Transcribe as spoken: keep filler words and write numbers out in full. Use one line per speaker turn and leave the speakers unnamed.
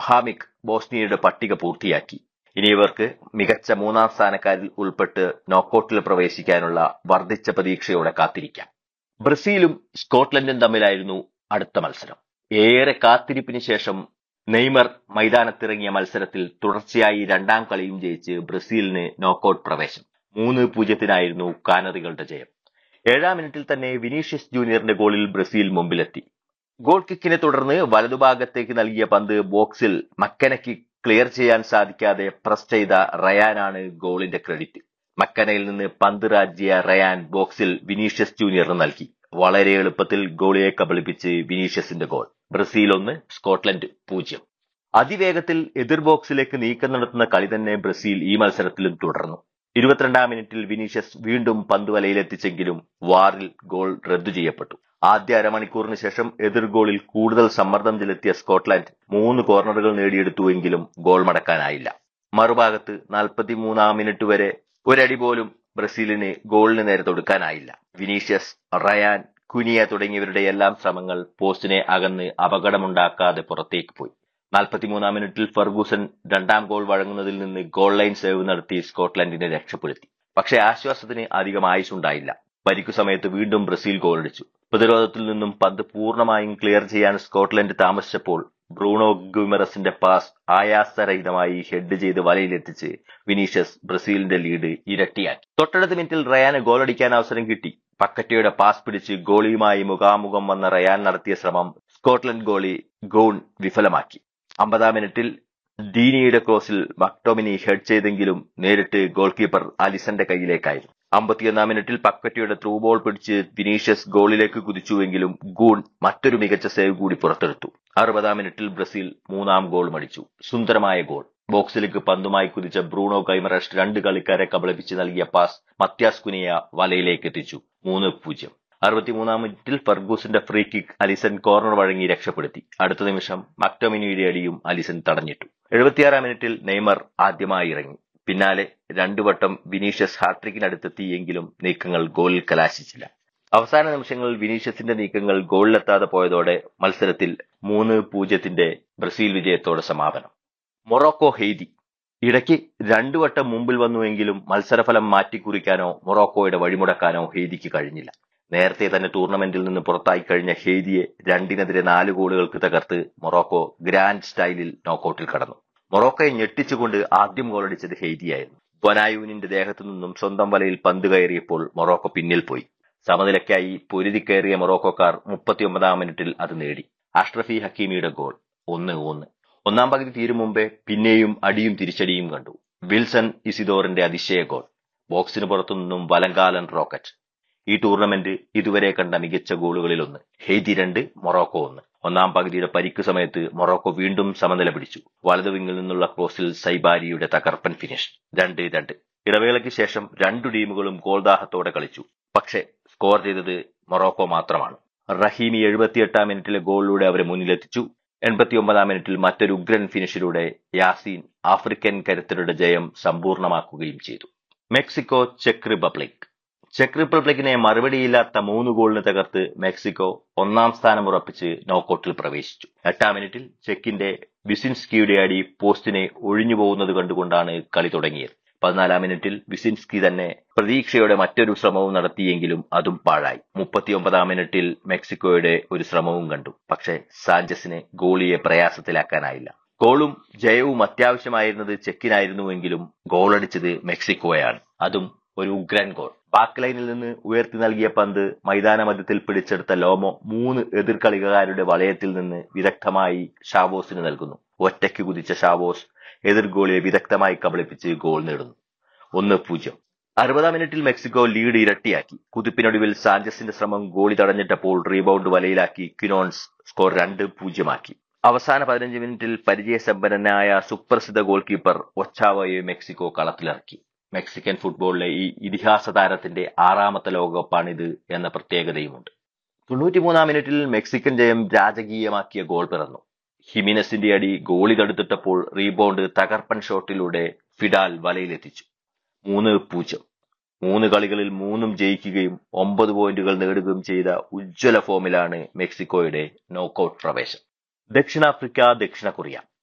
ഹാമിക് ബോസ്നിയയുടെ പട്ടിക പൂർത്തിയാക്കി. ഇനി ഇവർക്ക് മികച്ച മൂന്നാം സ്ഥാനക്കാരിൽ ഉൾപ്പെട്ട് നോക്കൌട്ടിൽ പ്രവേശിക്കാനുള്ള വർദ്ധിച്ച പ്രതീക്ഷയോടെ കാത്തിരിക്കാം. ബ്രസീലും സ്കോട്ട്ലൻഡും തമ്മിലായിരുന്നു അടുത്ത മത്സരം. ഏറെ കാത്തിരിപ്പിന് ശേഷം നെയ്മർ മൈതാനത്തിറങ്ങിയ മത്സരത്തിൽ തുടർച്ചയായി രണ്ടാം കളിയും ജയിച്ച് ബ്രസീലിന് നോക്കൌട്ട് പ്രവേശം. മൂന്ന് പൂജ്യത്തിനായിരുന്നു കാനറികളുടെ ജയം. ഏഴാം മിനിറ്റിൽ തന്നെ വിനീഷ്യസ് ജൂനിയറിന്റെ ഗോളിൽ ബ്രസീൽ മുമ്പിലെത്തി. ഗോൾ കിക്കിനെ തുടർന്ന് വലതുഭാഗത്തേക്ക് നൽകിയ പന്ത് ബോക്സിൽ മക്കനയ്ക്ക് ക്ലിയർ ചെയ്യാൻ സാധിക്കാതെ പ്രസ് ചെയ്ത റയാനാണ് ഗോളിന്റെ ക്രെഡിറ്റ്. മക്കനയിൽ നിന്ന് പന്ത് റാജിയ റയാൻ ബോക്സിൽ വിനീഷ്യസ് ജൂനിയറിന് നൽകി. വളരെ എളുപ്പത്തിൽ ഗോളിയെ കബളിപ്പിച്ച് വിനീഷ്യസിന്റെ ഗോൾ. ബ്രസീൽ ഒന്ന്, സ്കോട്ട്ലൻഡ് പൂജ്യം. അതിവേഗത്തിൽ എതിർ ബോക്സിലേക്ക് നീക്കം നടത്തുന്ന കളി തന്നെ ബ്രസീൽ ഈ മത്സരത്തിലും തുടർന്നു. ഇരുപത്തിരണ്ടാം മിനിറ്റിൽ വിനീഷ്യസ് വീണ്ടും പന്ത് വലയിലെത്തിച്ചെങ്കിലും വാറിൽ ഗോൾ റദ്ദു ചെയ്യപ്പെട്ടു. ആദ്യ അരമണിക്കൂറിന് ശേഷം എതിർ ഗോളിൽ കൂടുതൽ സമ്മർദ്ദം ചെലുത്തിയ സ്കോട്ട്ലൻഡ് മൂന്ന് കോർണറുകൾ നേടിയെടുത്തുവെങ്കിലും ഗോൾ മടക്കാനായില്ല. മറുഭാഗത്ത് നാൽപ്പത്തിമൂന്നാം മിനിറ്റ് വരെ ഒരടി പോലും ബ്രസീലിന് ഗോളിന് നേരെ തൊടുക്കാനായില്ല. വിനീഷ്യസ്, റയാൻ, കുനിയ തുടങ്ങിയവരുടെ എല്ലാം ശ്രമങ്ങൾ പോസ്റ്റിനെ അകന്ന് അപകടമുണ്ടാക്കാതെ പുറത്തേക്ക് പോയി. നാൽപ്പത്തിമൂന്നാം മിനിറ്റിൽ ഫെർഗൂസൻ രണ്ടാം ഗോൾ വഴങ്ങുന്നതിൽ നിന്ന് ഗോൾ ലൈൻ സേവ് നടത്തി സ്കോട്ട്ലൻഡിനെ രക്ഷപ്പെടുത്തി. പക്ഷേ ആശ്വാസത്തിന് അധികം ആയുസുണ്ടായില്ല. പരിക്കു സമയത്ത് വീണ്ടും ബ്രസീൽ ഗോളടിച്ചു. പ്രതിരോധത്തിൽ നിന്നും പന്ത് പൂർണ്ണമായും ക്ലിയർ ചെയ്യാൻ സ്കോട്ട്ലൻഡ് താമസിച്ചപ്പോൾ ബ്രൂണോ ഗുമറസിന്റെ പാസ് ആയാസരഹിതമായി ഹെഡ് ചെയ്ത് വലയിലെത്തിച്ച് വിനീഷ്യസ് ബ്രസീലിന്റെ ലീഡ് ഇരട്ടിയാക്കി. തൊട്ടടുത്ത മിനിറ്റിൽ റയാന് ഗോളടിക്കാൻ അവസരം കിട്ടി. പക്കറ്റയുടെ പാസ് പിടിച്ച് ഗോളിയുമായി മുഖാമുഖം വന്ന റയാൻ നടത്തിയ ശ്രമം സ്കോട്ട്ലൻഡ് ഗോളി ഗോൺ വിഫലമാക്കി. അമ്പതാം മിനിറ്റിൽ ഡീനിയുടെ ക്രോസിൽ മക്ടോമിനി ഹെഡ് ചെയ്തെങ്കിലും നേരിട്ട് ഗോൾ കീപ്പർ അലിസന്റെ കൈയിലേക്കായിരുന്നു. അമ്പത്തിയൊന്നാം മിനിറ്റിൽ പക്കറ്റയുടെ ത്രൂ ബോൾ പിടിച്ച് വിനീഷ്യസ് ഗോളിലേക്ക് കുതിച്ചുവെങ്കിലും ഗൂൺ മറ്റൊരു മികച്ച സേവ് കൂടി പുറത്തെടുത്തു. അറുപതാം മിനിറ്റിൽ ബ്രസീൽ മൂന്നാം ഗോൾ മടിച്ചു. സുന്ദരമായ ഗോൾ. ബോക്സിലേക്ക് പന്തുമായി കുതിച്ച ബ്രൂണോ ഗൈമറഷ് രണ്ട് കളിക്കാരെ കബളിപ്പിച്ച് നൽകിയ പാസ് മത്യാസ് കുനിയ വലയിലേക്ക് എത്തിച്ചു. മൂന്ന് പൂജ്യം. അറുപത്തിമൂന്നാം മിനിറ്റിൽ ഫെർഗൂസിന്റെ ഫ്രീ കിക്ക് അലിസൺ കോർണർ വഴങ്ങി രക്ഷപ്പെടുത്തി. അടുത്ത നിമിഷം മക്ടോമിനിയുടെ അടിയും അലിസൺ തടഞ്ഞിട്ടു. എഴുപത്തിയാറാം മിനിറ്റിൽ നെയ്മർ ആദ്യമായി ഇറങ്ങി. പിന്നാലെ രണ്ടു വട്ടം വിനീഷ്യസ് ഹാട്രിക്കിനടുത്തെത്തിയെങ്കിലും നീക്കങ്ങൾ ഗോളിൽ കലാശിച്ചില്ല. അവസാന നിമിഷങ്ങളിൽ വിനീഷ്യസിന്റെ നീക്കങ്ങൾ ഗോളിലെത്താതെ പോയതോടെ മത്സരത്തിൽ മൂന്ന് പൂജ്യത്തിന്റെ ബ്രസീൽ വിജയത്തോടെ സമാപനം. Morocco Haiti. ഇടയ്ക്ക് രണ്ടു വട്ടം മുമ്പിൽ വന്നുവെങ്കിലും മത്സരഫലം മാറ്റിക്കുറിക്കാനോ മൊറോക്കോയുടെ വഴിമുടക്കാനോ ഹെയ്തിക്ക് കഴിഞ്ഞില്ല. നേരത്തെ തന്നെ ടൂർണമെന്റിൽ നിന്ന് പുറത്തായി കഴിഞ്ഞ ഹെയ്തിയെ രണ്ടിനെതിരെ നാല് ഗോളുകൾക്ക് തകർത്ത് മൊറോക്കോ ഗ്രാൻഡ് സ്റ്റൈലിൽ നോക്കൌട്ടിൽ കടന്നു. മൊറോക്കോയെ ഞെട്ടിച്ചുകൊണ്ട് ആദ്യം ഗോളടിച്ചത് ഹെയ്തിയായിരുന്നു. ബൊനായൂനിന്റെ ദേഹത്തു നിന്നും സ്വന്തം വലയിൽ പന്ത് കയറിയപ്പോൾ മൊറോക്കോ പിന്നിൽ പോയി. സമനിലയ്ക്കായി പൊരുതി കയറിയ മൊറോക്കോക്കാർ മുപ്പത്തിയൊമ്പതാം മിനിറ്റിൽ അത് നേടി. അഷ്റഫി ഹക്കീമിയുടെ ഗോൾ. ഒന്ന് ഒന്ന്. ഒന്നാം പകുതി തീരും മുമ്പേ പിന്നെയും അടിയും തിരിച്ചടിയും കണ്ടു. വിൽസൺ ഇസിദോറിന്റെ അതിശയ ഗോൾ. ബോക്സിന് പുറത്തുനിന്നും വലങ്കാലൻ റോക്കറ്റ്. ഈ ടൂർണമെന്റ് ഇതുവരെ കണ്ട മികച്ച ഗോളുകളിൽ ഒന്ന്. ഹെയ്തി രണ്ട്, മൊറോക്കോ ഒന്ന്. ഒന്നാം പകുതിയുടെ പരിക്ക് സമയത്ത് മൊറോക്കോ വീണ്ടും സമനില പിടിച്ചു. വലതു വിങ്ങിൽ നിന്നുള്ള ക്രോസിൽ സൈബാരിയുടെ തകർപ്പൻ ഫിനിഷ്. രണ്ട് രണ്ട്. ഇടവേളയ്ക്ക് ശേഷം രണ്ടു ടീമുകളും ഗോൾദാഹത്തോടെ കളിച്ചു. പക്ഷേ സ്കോർ ചെയ്തത് മൊറോക്കോ മാത്രമാണ്. റഹീമി എഴുപത്തിയെട്ടാം മിനിറ്റിലെ ഗോളിലൂടെ അവരെ മുന്നിലെത്തിച്ചു. എൺപത്തിയൊമ്പതാം മിനിറ്റിൽ മറ്റൊരു ഉഗ്രൻ ഫിനിഷിലൂടെ യാസീൻ ആഫ്രിക്കൻ കരുത്തരുടെ ജയം സമ്പൂർണമാക്കുകയും ചെയ്തു. Mexico check republic. ചെക്ക് റിപ്പബ്ലിക്കിനെ മറുപടിയില്ലാത്ത മൂന്ന് ഗോളിന് തകർത്ത് മെക്സിക്കോ ഒന്നാം സ്ഥാനം ഉറപ്പിച്ച് നോക്കൌട്ടിൽ പ്രവേശിച്ചു. എട്ടാം മിനിറ്റിൽ ചെക്കിന്റെ വിസിൻസ്കിയുടെ അടി പോസ്റ്റിനെ ഒഴിഞ്ഞു പോകുന്നത് കണ്ടുകൊണ്ടാണ് കളി തുടങ്ങിയത്. പതിനാലാം മിനിറ്റിൽ വിസിൻസ്കി തന്നെ പ്രതീക്ഷയോടെ മറ്റൊരു ശ്രമവും നടത്തിയെങ്കിലും അതും പാഴായി. മുപ്പത്തിയൊമ്പതാം മിനിറ്റിൽ മെക്സിക്കോയുടെ ഒരു ശ്രമവും കണ്ടു. പക്ഷേ സാഞ്ചസിനെ ഗോളിയെ പ്രയാസത്തിലാക്കാനായില്ല. ഗോളും ജയവും അത്യാവശ്യമായിരുന്നത് ചെക്കിനായിരുന്നുവെങ്കിലും ഗോളടിച്ചത് മെക്സിക്കോയാണ്. അതും ഒരു ഉഗ്രൻ ഗോൾ. ബാക്ക് ലൈനിൽ നിന്ന് ഉയർത്തി നൽകിയ പന്ത് മൈതാന മധ്യത്തിൽ പിടിച്ചെടുത്ത ലോമോ മൂന്ന് എതിർ കളിക്കാരുടെ വലയത്തിൽ നിന്ന് വിദഗ്ധമായി ഷാവോസിന് നൽകുന്നു. ഒറ്റയ്ക്ക് കുതിച്ച ഷാവോസ് എതിർ ഗോളിയെ വിദഗ്ധമായി കബളിപ്പിച്ച് ഗോൾ നേടുന്നു. ഒന്ന് പൂജ്യം. അറുപതാം മിനിറ്റിൽ മെക്സിക്കോ ലീഡ് ഇരട്ടിയാക്കി. കുതിപ്പിനൊടുവിൽ സാഞ്ചസിന്റെ ശ്രമം ഗോളി തടഞ്ഞിട്ടപ്പോൾ റീബൗണ്ട് വലയിലാക്കി ക്വിനോൺസ് സ്കോർ രണ്ട് പൂജ്യമാക്കി. അവസാന പതിനഞ്ച് മിനിറ്റിൽ പരിചയസമ്പന്നനായ സുപ്രസിദ്ധ ഗോൾ കീപ്പർ ഒച്ചാവോയെ മെക്സിക്കോ കളത്തിലിറക്കി. മെക്സിക്കൻ ഫുട്ബോളിലെ ഈ ഇതിഹാസ താരത്തിന്റെ ആറാമത്തെ ലോകകപ്പാണിത് എന്ന പ്രത്യേകതയുമുണ്ട്. തൊണ്ണൂറ്റിമൂന്നാം മിനിറ്റിൽ മെക്സിക്കൻ ജയം രാജകീയമാക്കിയ ഗോൾ പിറന്നു. ഹിമിനസിന്റെ അടി ഗോളി തടുത്തിട്ടപ്പോൾ റീബൗണ്ട് തകർപ്പൻ ഷോട്ടിലൂടെ ഫിഡാൽ വലയിലെത്തിച്ചു. മൂന്ന് പൂജ്യം. മൂന്ന് കളികളിൽ മൂന്നും ജയിക്കുകയും ഒമ്പത് പോയിന്റുകൾ നേടുകയും ചെയ്ത ഉജ്ജ്വല ഫോമിലാണ് മെക്സിക്കോയുടെ നോക്കൌട്ട് പ്രവേശം. ദക്ഷിണാഫ്രിക്ക, ദക്ഷിണ കൊറിയ.